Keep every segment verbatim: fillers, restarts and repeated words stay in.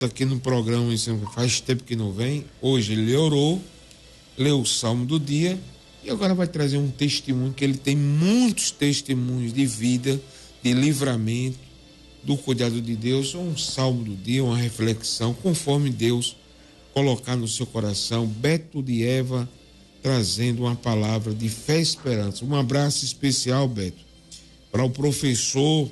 aqui no programa, faz tempo que não vem. Hoje ele orou, leu o Salmo do dia e agora vai trazer um testemunho, que ele tem muitos testemunhos de vida, de livramento, do cuidado de Deus, um Salmo do dia, uma reflexão, conforme Deus colocar no seu coração. Beto de Eva trazendo uma palavra de fé e esperança. Um abraço especial, Beto, para o professor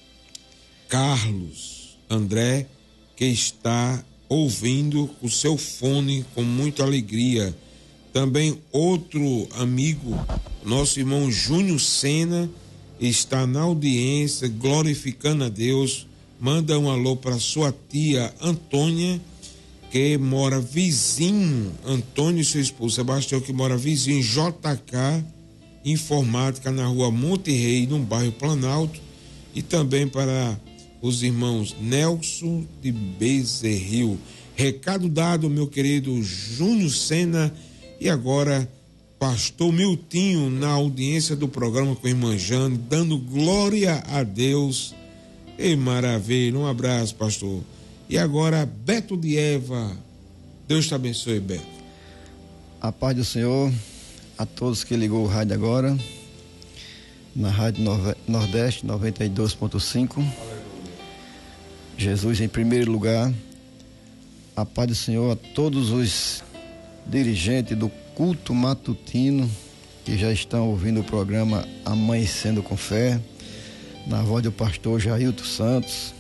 Carlos André, que está ouvindo o seu fone com muita alegria. Também outro amigo, nosso irmão Júnior Sena, está na audiência, glorificando a Deus. Manda um alô para sua tia Antônia, que mora vizinho, Antônio e seu esposo Sebastião, que mora vizinho em J K Informática, na rua Monte Rei, no bairro Planalto. E também para os irmãos Nelson de Bezerril. Recado dado, meu querido Júnior Sena. E agora, pastor Miltinho, na audiência do programa com a irmã Jane, dando glória a Deus. E maravilha, um abraço, pastor. E agora, Beto de Eva. Deus te abençoe, Beto. A paz do Senhor a todos que ligou o rádio agora, na Rádio Nordeste noventa e dois ponto cinco. Jesus em primeiro lugar. A paz do Senhor a todos os dirigentes do culto matutino que já estão ouvindo o programa Amanhecendo com Fé, na voz do pastor Jailton Santos.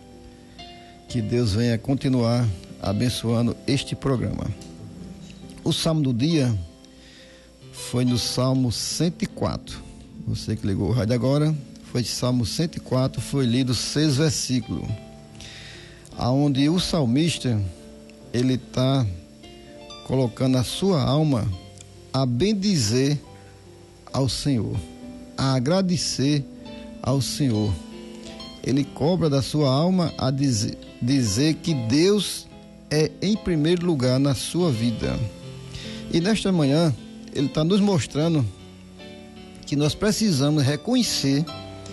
Que Deus venha continuar abençoando este programa. O salmo do dia foi no Salmo cento e quatro. Você que ligou o rádio agora, foi Salmo cento e quatro, foi lido seis versículos, aonde o salmista ele está colocando a sua alma a bendizer ao Senhor, a agradecer ao Senhor. Ele cobra da sua alma a dizer, dizer que Deus é em primeiro lugar na sua vida. E nesta manhã ele está nos mostrando que nós precisamos reconhecer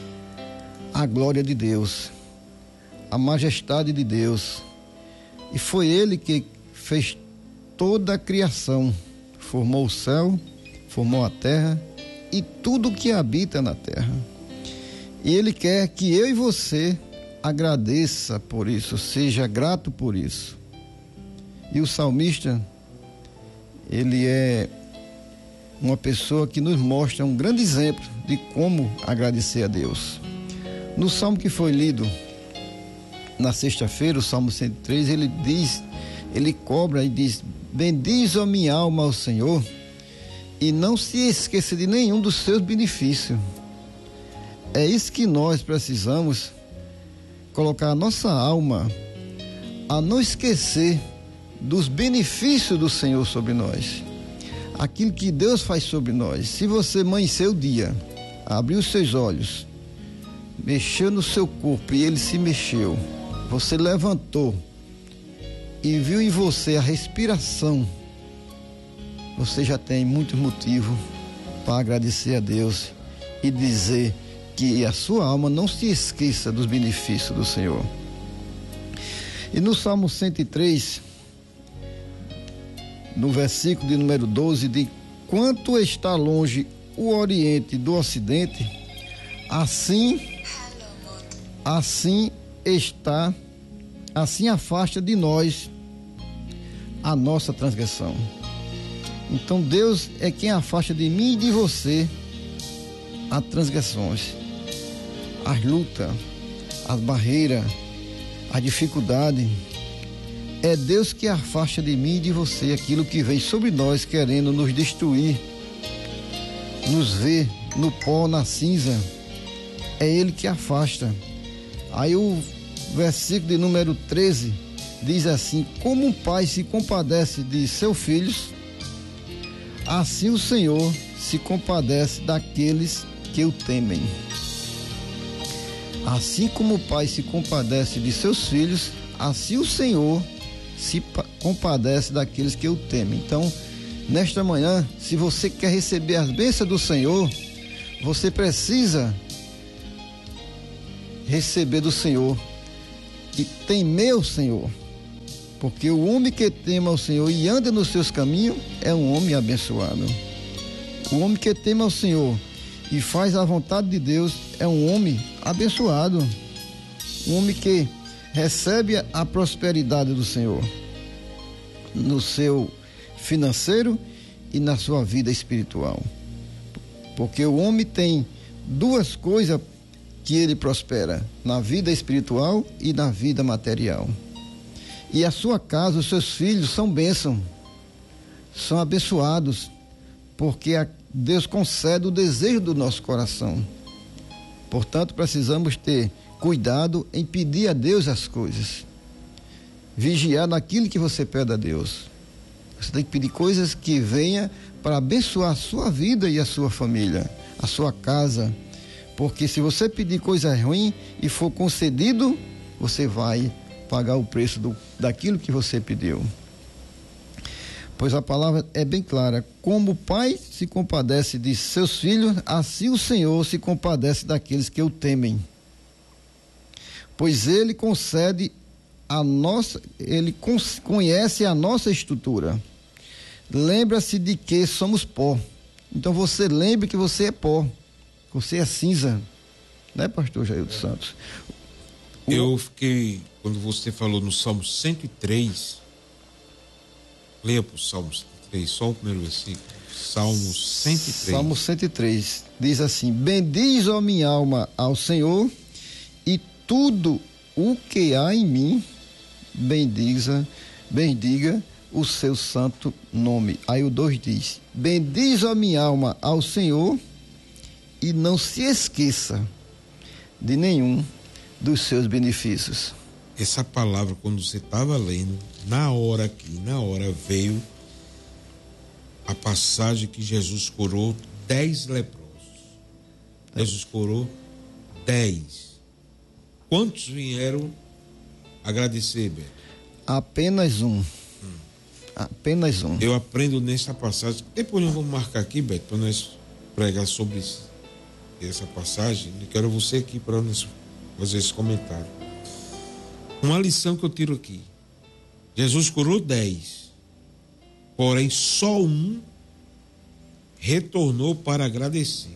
a glória de Deus, a majestade de Deus. E foi Ele que fez toda a criação, formou o céu, formou a terra e tudo que habita na terra. E Ele quer que eu e você agradeça por isso, seja grato por isso. E o salmista, ele é uma pessoa que nos mostra um grande exemplo de como agradecer a Deus. No salmo que foi lido na sexta-feira, o Salmo cento e três, ele diz, ele cobra e diz: bendiz a minha alma ao Senhor e não se esqueça de nenhum dos seus benefícios. É isso que nós precisamos, colocar a nossa alma a não esquecer dos benefícios do Senhor sobre nós, aquilo que Deus faz sobre nós. Se você amanheceu o dia, abriu os seus olhos, mexeu no seu corpo e ele se mexeu, você levantou e viu em você a respiração, você já tem muitos motivos para agradecer a Deus e dizer que a sua alma não se esqueça dos benefícios do Senhor. E no Salmo cento e três, no versículo de número doze, diz: quanto está longe o Oriente do Ocidente, assim, assim está, assim afasta de nós a nossa transgressão. Então Deus é quem afasta de mim e de você as transgressões, as lutas, as barreiras, a dificuldade. É Deus que afasta de mim e de você aquilo que vem sobre nós querendo nos destruir, nos ver no pó, na cinza. É Ele que afasta. Aí o versículo de número treze diz assim: como um pai se compadece de seus filhos, assim o Senhor se compadece daqueles que o temem. Assim como o pai se compadece de seus filhos, assim o Senhor se compadece daqueles que o temem. Então, nesta manhã, se você quer receber as bênçãos do Senhor, você precisa receber do Senhor e temer o Senhor. Porque o homem que teme ao Senhor e anda nos seus caminhos é um homem abençoado. O homem que teme ao Senhor e faz a vontade de Deus é um homem abençoado. Um homem que recebe a prosperidade do Senhor no seu financeiro e na sua vida espiritual. Porque o homem tem duas coisas que ele prospera, na vida espiritual e na vida material. E a sua casa, os seus filhos são bênção, são abençoados, porque a Deus concede o desejo do nosso coração. Portanto, precisamos ter cuidado em pedir a Deus as coisas. Vigiar naquilo que você pede a Deus. Você tem que pedir coisas que venham para abençoar a sua vida e a sua família, a sua casa. Porque se você pedir coisa ruim e for concedido, você vai pagar o preço do, daquilo que você pediu. Pois a palavra é bem clara: como o pai se compadece de seus filhos, assim o Senhor se compadece daqueles que o temem. Pois ele concede a nossa, ele conhece a nossa estrutura. Lembra-se de que somos pó. Então você lembre que você é pó, você é cinza, né, pastor Jair dos Santos? O... Eu fiquei, quando você falou no Salmo cento e três, leia para o Salmo cento e três, só o primeiro versículo. Salmo cento e três. Salmo cento e três diz assim: bendiz, ó minha alma, ao Senhor, e tudo o que há em mim, bendiga, bendiga o seu santo nome. Aí o dois diz: bendiz, ó minha alma, ao Senhor, e não se esqueça de nenhum dos seus benefícios. Essa palavra, quando você estava lendo, na hora aqui, na hora veio a passagem que Jesus curou dez leprosos. Jesus curou dez. Quantos vieram agradecer, Beto? Apenas um. Hum. Apenas um. Eu aprendo nessa passagem. Depois eu vou marcar aqui, Beto, para nós pregar sobre isso, essa passagem. Eu quero você aqui para nós fazer esse comentário. Uma lição que eu tiro aqui: Jesus curou dez, porém só um retornou para agradecer.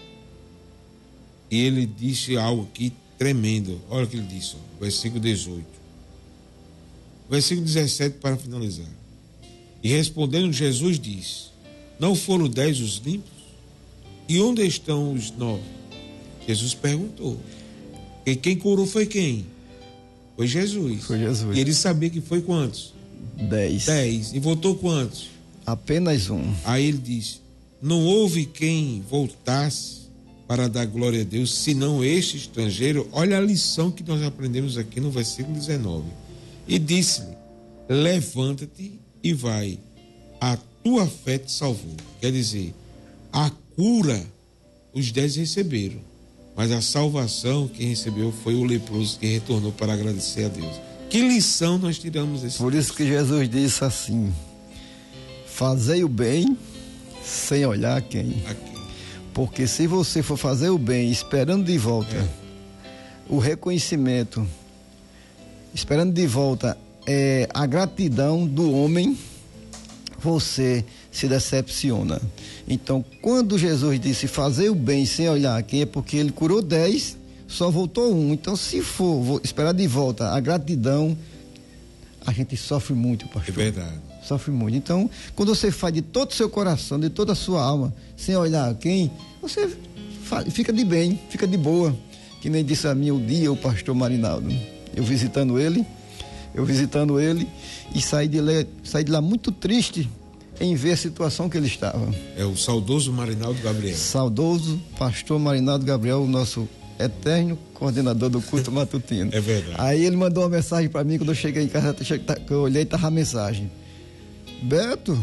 E ele disse algo aqui tremendo. Olha o que ele disse, ó, versículo dezoito. Versículo dezessete, para finalizar. E respondendo, Jesus disse: não foram dez os limpos? E onde estão os nove? Jesus perguntou. E quem curou foi quem? Foi Jesus. Foi Jesus. E ele sabia que foi quantos? Dez. Dez. E voltou quantos? Apenas um. Aí ele disse: não houve quem voltasse para dar glória a Deus, senão este estrangeiro. Olha a lição que nós aprendemos aqui no versículo dezenove. E disse-lhe: levanta-te e vai, a tua fé te salvou. Quer dizer, a cura os dez receberam, mas a salvação quem recebeu foi o leproso, que retornou para agradecer a Deus. Que lição nós tiramos desse? Por isso que Jesus disse assim: fazei o bem sem olhar a quem. A quem? Porque se você for fazer o bem esperando de volta é. o reconhecimento, esperando de volta é, a gratidão do homem, você se decepciona. Então, quando Jesus disse fazer o bem sem olhar a quem, é porque ele curou dez, só voltou um. Então, se for esperar de volta a gratidão, a gente sofre muito, pastor. É verdade. Sofre muito. Então, quando você faz de todo o seu coração, de toda a sua alma, sem olhar a quem, você faz, fica de bem, fica de boa. Que nem disse a mim o dia o pastor Marinaldo. Eu visitando ele, eu visitando ele e saí de lá, saí de lá muito triste em ver a situação que ele estava. É o saudoso Marinaldo Gabriel. Saudoso pastor Marinaldo Gabriel, o nosso eterno coordenador do culto matutino. É verdade. Aí ele mandou uma mensagem para mim quando eu cheguei em casa, eu olhei e estava a mensagem: Beto,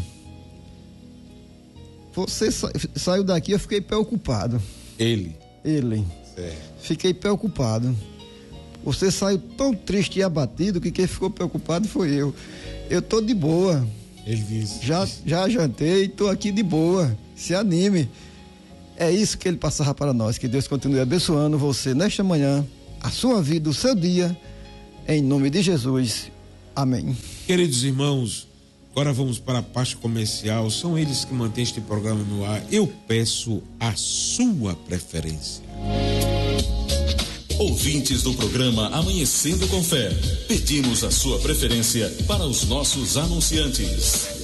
você sa- saiu daqui, eu fiquei preocupado. Ele? Ele. Certo. Fiquei preocupado. Você saiu tão triste e abatido que quem ficou preocupado foi eu. Eu tô de boa. Ele disse. Já, já jantei, tô aqui de boa. Se anime. É isso que ele passava para nós. Que Deus continue abençoando você nesta manhã, a sua vida, o seu dia, em nome de Jesus. Amém. Queridos irmãos, agora vamos para a parte comercial. São eles que mantêm este programa no ar. Eu peço a sua preferência. Ouvintes do programa Amanhecendo com Fé, pedimos a sua preferência para os nossos anunciantes.